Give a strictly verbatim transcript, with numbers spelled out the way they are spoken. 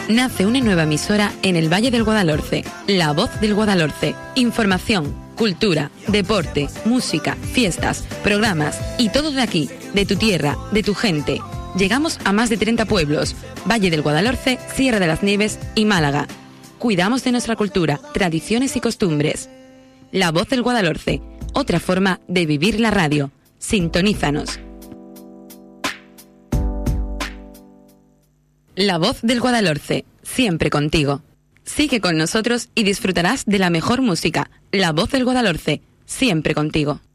Nace una nueva emisora en el Valle del Guadalhorce, La Voz del Guadalhorce. Información, cultura, deporte, música, fiestas, programas y todo de aquí, de tu tierra, de tu gente. Llegamos a más de treinta pueblos, Valle del Guadalhorce, Sierra de las Nieves y Málaga. Cuidamos de nuestra cultura, tradiciones y costumbres. La Voz del Guadalhorce, otra forma de vivir la radio. Sintonízanos. La Voz del Guadalhorce, siempre contigo. Sigue con nosotros y disfrutarás de la mejor música. La Voz del Guadalhorce, siempre contigo.